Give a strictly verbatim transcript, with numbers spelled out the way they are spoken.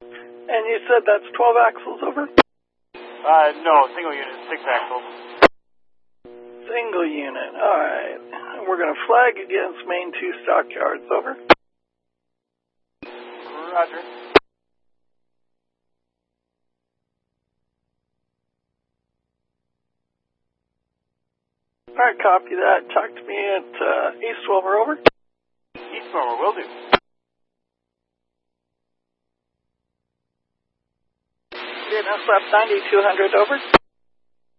And you said that's twelve axles, over? Uh, no, single unit, six axles. Single unit, alright. We're going to flag against main two stockyards, over? Roger. Alright, copy that. Talk to me at uh, East Wilmer, over? East Wilmer, will do. Vietnam left ninety-two hundred, over?